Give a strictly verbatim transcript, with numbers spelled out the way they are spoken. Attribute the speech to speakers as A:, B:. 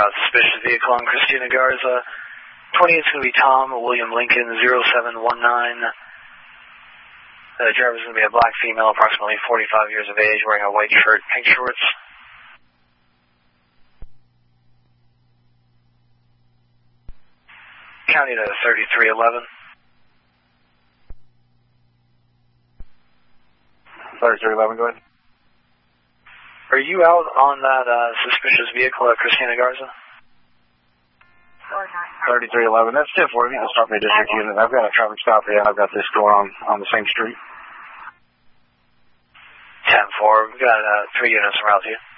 A: route suspicious vehicle on Christina Garza. twenty-eight's going to be Tom, William Lincoln, zero seven one nine. The driver's going to be a black female, approximately forty-five years of age, wearing a white shirt, pink shorts. County to thirty-three eleven.
B: thirty-three eleven, go ahead.
A: Are you out on that uh, suspicious vehicle at Christina Garza?
B: thirty-three eleven, that's ten four. You can start me a district unit. I've got a traffic stop here, and I've got this going on on the same street.
A: ten four, we've got uh, three units around you.